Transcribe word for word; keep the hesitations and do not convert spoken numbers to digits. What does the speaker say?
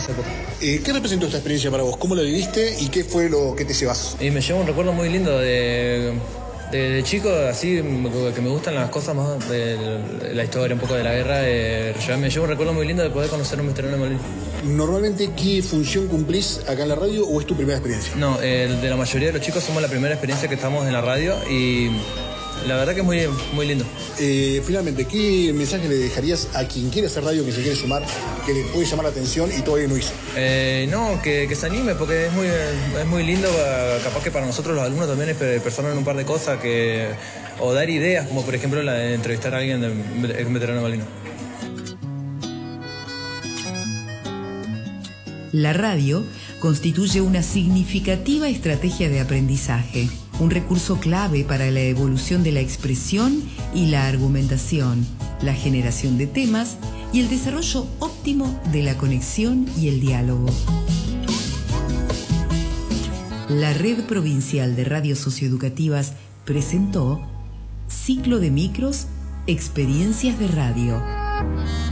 esa época. Eh, ¿Qué representó esta experiencia para vos? ¿Cómo la viviste y qué fue lo que te llevas? Y me llevo un recuerdo muy lindo de, de, de chico, así que me gustan las cosas más de la historia, un poco de la guerra. De, me llevo un recuerdo muy lindo de poder conocer a un veterano de Malvinas. ¿Normalmente qué función cumplís acá en la radio o es tu primera experiencia? No, eh, de la mayoría de los chicos somos la primera experiencia que estamos en la radio y la verdad que es muy, muy lindo. Eh, finalmente, ¿qué mensaje le dejarías a quien quiere hacer radio, que se quiere sumar, que le puede llamar la atención y todavía no hizo? Eh, no, que, que se anime porque es muy, es muy lindo, capaz que para nosotros los alumnos también es personas en un par de cosas que, o dar ideas, como por ejemplo la de entrevistar a alguien de, de veterano Malvinas. La radio constituye una significativa estrategia de aprendizaje, un recurso clave para la evolución de la expresión y la argumentación, la generación de temas y el desarrollo óptimo de la conexión y el diálogo. La Red Provincial de Radios Socioeducativas presentó Ciclo de Micros, Experiencias de Radio.